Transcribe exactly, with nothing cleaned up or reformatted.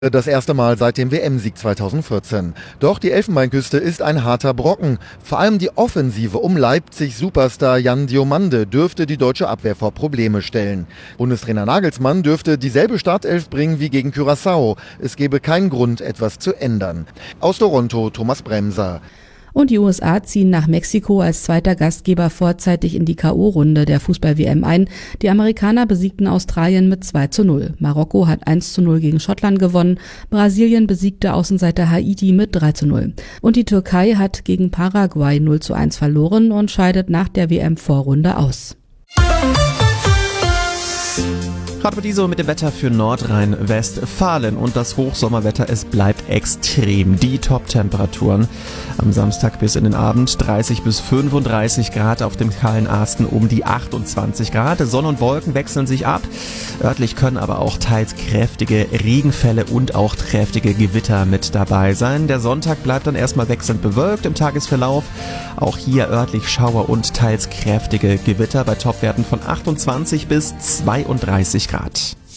Das erste Mal seit dem W M-Sieg zweitausendvierzehn. Doch die Elfenbeinküste ist ein harter Brocken. Vor allem die Offensive um Leipzig-Superstar Jan Diomande dürfte die deutsche Abwehr vor Probleme stellen. Bundestrainer Nagelsmann dürfte dieselbe Startelf bringen wie gegen Curaçao. Es gebe keinen Grund, etwas zu ändern. Aus Toronto, Thomas Bremser. Und die U S A ziehen nach Mexiko als zweiter Gastgeber vorzeitig in die K O-Runde der Fußball-W M ein. Die Amerikaner besiegten Australien mit zwei zu null. Marokko hat eins zu null gegen Schottland gewonnen. Brasilien besiegte Außenseiter Haiti mit drei zu null. Und die Türkei hat gegen Paraguay null zu eins verloren und scheidet nach der W M-Vorrunde aus. Radparadiso mit dem Wetter für Nordrhein-Westfalen und das Hochsommerwetter, es bleibt extrem. Die Top-Temperaturen am Samstag bis in den Abend dreißig bis fünfunddreißig Grad, auf dem kahlen Asten um die achtundzwanzig Grad. Sonne und Wolken wechseln sich ab. Örtlich können aber auch teils kräftige Regenfälle und auch kräftige Gewitter mit dabei sein. Der Sonntag bleibt dann erstmal wechselnd bewölkt im Tagesverlauf. Auch hier örtlich Schauer und teils kräftige Gewitter bei Topwerten von achtundzwanzig bis zweiunddreißig Grad.